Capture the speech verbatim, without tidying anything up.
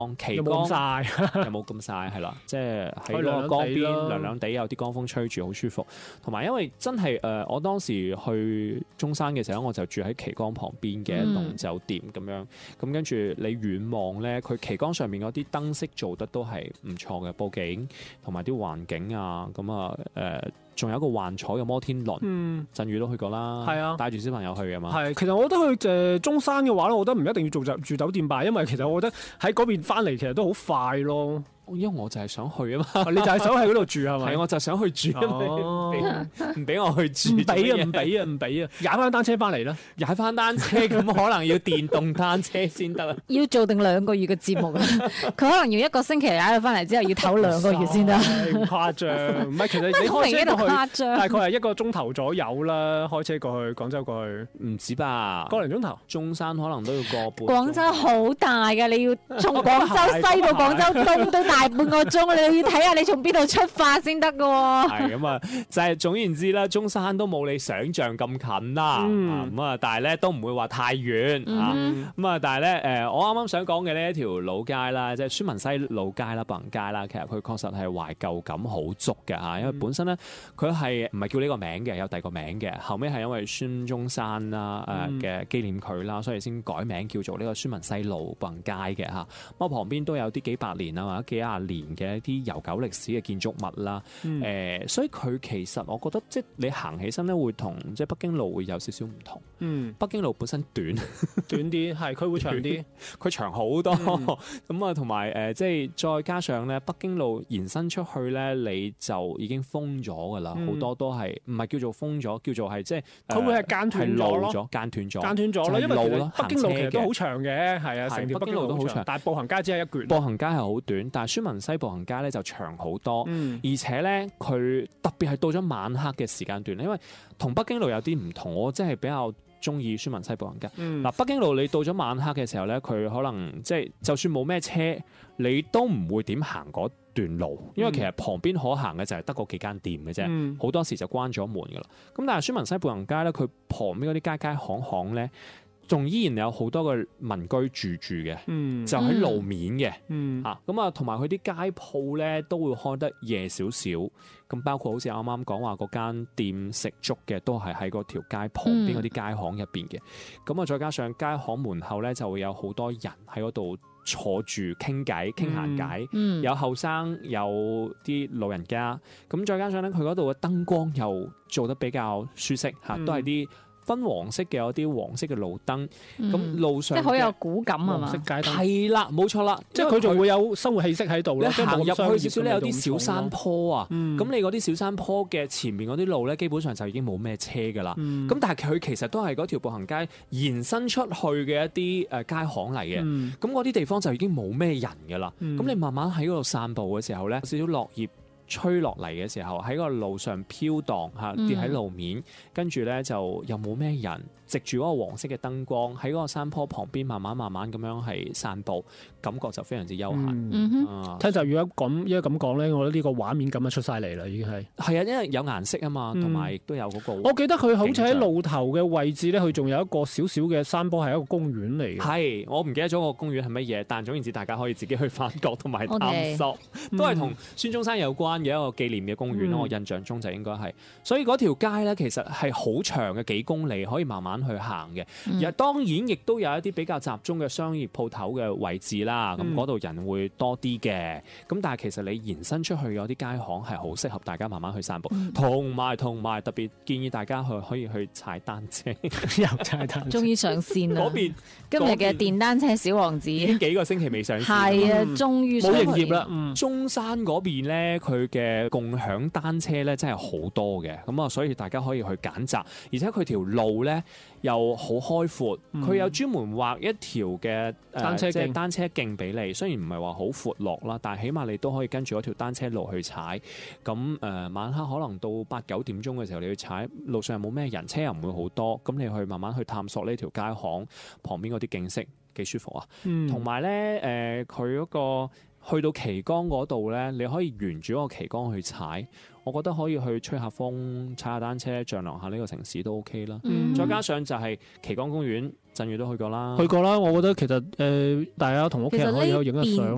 旗有冇咁杆曬？ 有冇咁曬係啦，即係喺嗰個江邊涼涼地，有啲江風吹住，好舒服。同埋因為真係誒、呃，我當時去中山嘅時候，我就住喺旗杆旁邊嘅一棟酒店咁、嗯、樣。咁跟住你遠望咧，佢旗杆上面嗰啲燈飾做得都係唔錯嘅，佈景同埋啲環境啊，咁啊誒，仲、呃、有一個幻彩嘅摩天輪。嗯，振宇都去過啦，係啊，帶住小朋友去嘅嘛。 係，其實我覺得去誒中山嘅話咧，我覺得唔一定要住酒住酒店吧，因為其實我覺得喺嗰邊翻嚟其實都好快咯。 因為我就係想去啊嘛， 你就係想喺嗰度住係咪？ 係，我就想去住，唔俾、哦、我去住， 唔俾啊，唔俾啊，唔俾啊，踩翻單車翻嚟啦， 踩翻單車咁可能要電動單車先得啊， 要做定兩個月嘅節目啊，佢可能要一個星期踩到翻嚟之後要唞兩個月先得， 咁誇張，唔係其實你開車過去大概係一個鐘頭左右啦，開車過去廣州過去唔止吧， 個零鐘頭， 中山可能都要個半。 廣州好大嘅，你要從廣州西到廣州東都大半個鐘，你要睇下你從邊度出發先得㗎喎。 係咁啊，就係、是、總言之啦，中山都冇你想象咁近啦。咁、嗯、啊，但係咧都唔會話太遠、嗯、啊。咁啊，但係咧誒，我啱啱想講嘅呢一條老街啦，即係孫文西老街啦、步行街啦，其實佢確實係懷舊感好足嘅嚇，因為本身咧佢係唔係叫呢個名嘅，有第二個名嘅，後尾係因為孫中山啦誒嘅紀念佢啦，所以先改名叫做呢個孫文西路步行街嘅嚇。咁啊，旁邊都有啲幾百年啊或者幾廿年嘅一啲悠久歷史嘅建築物啦，誒、嗯呃，所以佢其實我覺得即係你行起身咧，會同即係北京路會有少少唔同。嗯，北京路本身短， 短啲，係佢會長啲， 佢長好多。咁啊、嗯，同埋誒，即係再加上咧，北京路延伸出去咧，你就已經封咗噶啦，好、嗯、多都係唔係叫做封咗，叫做係即係佢會係間斷咗咯，間斷咗， 間斷咗咯，因為其實北京路其實都好長嘅，係啊，成條北京路都好長，但係步行街只係一橛。 步行街係好短，但係孫文西步行街咧就長好多，嗯、而且咧佢特別係到咗晚黑嘅時間段，因為同北京路有啲唔同，我真係比較中意孫文西步行街。嗱、嗯，北京路你到咗晚黑嘅時候咧，佢可能即係就算冇咩車，你都唔會點行嗰段路，因為其實旁邊可行嘅就係得嗰幾間店嘅啫，好、嗯、多時就關咗門噶啦。咁但係孫文西步行街咧，佢旁邊嗰啲街街巷巷咧，仲依然有好多個民居住住嘅、嗯，就喺路面嘅，嗯、啊，咁啊，同埋佢啲街鋪咧都會開得夜少少，咁包括好似啱啱講話嗰間店食粥嘅，都係喺嗰條街旁邊嗰啲街巷入邊嘅，咁、嗯、啊，再加上街巷門口咧就會有好多人喺嗰度坐住傾偈傾閒偈，嗯、有後生有啲老人家，咁再加上咧佢嗰度嘅燈光又做得比較舒適嚇、嗯，都係啲分黃色嘅，有啲黃色嘅路燈，咁、嗯、路上即係好有古感啊嘛， 黃色街燈係啦，冇錯啦， 即係佢仲會有生活氣息喺度咧。 行入去少少咧，有啲小山坡啊，咁、嗯、你嗰啲小山坡嘅前面嗰啲路咧，基本上就已經冇咩車噶啦。咁、嗯、但係佢其實都係嗰條步行街延伸出去嘅一啲誒街巷嚟嘅。咁嗰啲地方就已經冇咩人噶啦。咁、嗯、你慢慢喺嗰度散步嘅時候咧，少少落葉吹落嚟嘅時候，喺個路上飄蕩嚇，跌喺路面，嗯、跟住咧就又冇咩人，藉住嗰個黃色嘅燈光喺嗰個山坡旁邊，慢慢慢慢咁樣係散步，感覺就非常之悠閒。 嗯啊、聽就如果咁，依家咁講咧，我覺得呢個畫面感就出晒嚟啦，已經係係啊，因為有顏色啊嘛，同埋亦都有嗰個。 我記得佢好似喺路頭嘅位置咧，佢仲有一個少少嘅山坡，係一個公園嚟嘅。係， 我唔記得咗個公園係乜嘢，但總言之，大家可以自己去發掘同埋探索，okay. 都係同孫中山有關嘅一個紀念嘅公園咯、嗯。我印象中就應該係，所以嗰條街咧其實係好長嘅，幾公里，可以慢慢去行嘅。而、嗯、當然亦都有一啲比較集中嘅商業鋪頭嘅位置啦，咁嗰度人會多啲嘅。咁但係其實你延伸出去有啲街巷係好適合大家慢慢去散步，同埋同埋特別建議大家去可以去踩單車， 又踩單車。 終於上線啦！ 嗰邊今日嘅電單車小王子已經幾個星期未上線， 係啊，終於冇營業啦。嗯， 中山嗰邊咧，佢嘅共享單車咧真係好多嘅，咁啊，所以大家可以去揀擇，而且佢條路咧又好開闊，佢、嗯、有專門畫一條嘅單車徑，單車徑俾你。雖然唔係話好闊落啦，但係起碼你都可以跟住嗰條單車路去踩。咁誒、呃，晚黑可能到八九點鐘嘅時候，你去踩，路上又冇咩人，車又唔會好多。咁你去慢慢去探索呢條街巷旁邊嗰啲景色，幾舒服啊！同埋咧，誒，佢嗰個去到旗杆嗰度咧，你可以沿住嗰個旗杆去踩。我覺得可以去吹下風、踩下單車、丈量下呢個城市都 OK 啦。嗯、再加上就係旗杆公園，振宇都去過啦。 去過啦，我覺得其實誒、呃，大家同屋企人可以去影下相。